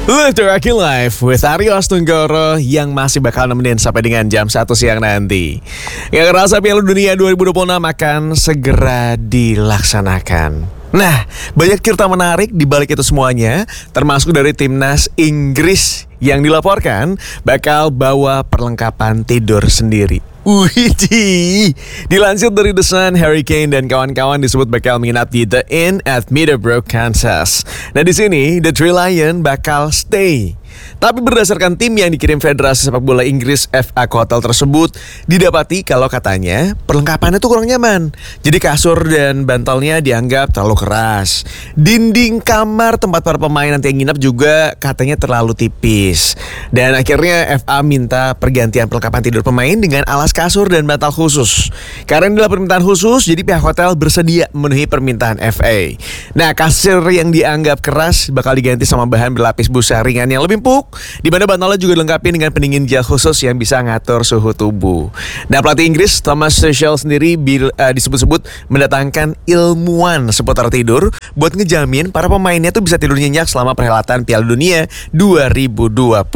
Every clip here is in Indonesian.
Live Tracking Live with Aryo Astunggoro yang masih bakal nemenin sampai dengan jam 1 siang nanti. Yang ngerasa Piala Dunia 2026 akan segera dilaksanakan. Nah, banyak cerita menarik di balik itu semuanya, termasuk dari timnas Inggris yang dilaporkan bakal bawa perlengkapan tidur sendiri. Widih, dilansir dari The Sun, Harry Kane dan kawan-kawan disebut bakal menginap di The Inn at Meadowbrook, Kansas. Nah di sini, The Three Lion bakal stay. Tapi berdasarkan tim yang dikirim Federasi Sepak Bola Inggris FA ke hotel tersebut, didapati kalau katanya perlengkapannya tuh kurang nyaman. Jadi kasur dan bantalnya dianggap terlalu keras. Dinding kamar tempat para pemain nanti yang nginap juga katanya terlalu tipis. Dan akhirnya FA minta pergantian perlengkapan tidur pemain dengan alas kasur dan bantal khusus. Karena inilah permintaan khusus, jadi pihak hotel bersedia memenuhi permintaan FA. Nah, kasur yang dianggap keras bakal diganti sama bahan berlapis busa ringan yang lebih empuk, di mana bantalnya juga dilengkapi dengan pendingin gel khusus yang bisa ngatur suhu tubuh. Nah, pelatih Inggris Thomas Tuchel sendiri disebut-sebut mendatangkan ilmuwan seputar tidur buat ngejamin para pemainnya tuh bisa tidur nyenyak selama perhelatan Piala Dunia 2026.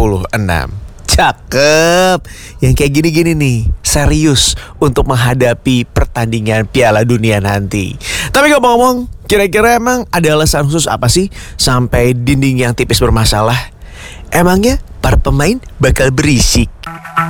Cakep. Yang kayak gini-gini nih, serius untuk menghadapi pertandingan Piala Dunia nanti. Tapi ngomong-ngomong, kira-kira emang ada alasan khusus apa sih sampai dinding yang tipis bermasalah? Emangnya para pemain bakal berisik?